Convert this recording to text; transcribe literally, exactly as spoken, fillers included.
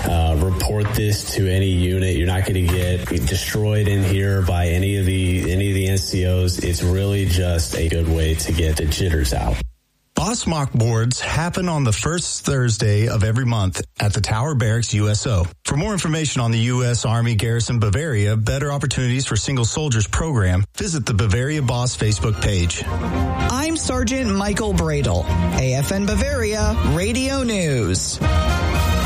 uh, report this to any unit. You're not going to get destroyed in here by any of the any of the N C Os. It's really just a good way to get the jitters out. Boss Mock Boards happen on the first Thursday of every month at the Tower Barracks U S O. For more information on the U S Army Garrison Bavaria Better Opportunities for Single Soldiers program, visit the Bavaria Boss Facebook page. I'm Sergeant Michael Bradle, A F N Bavaria Radio News.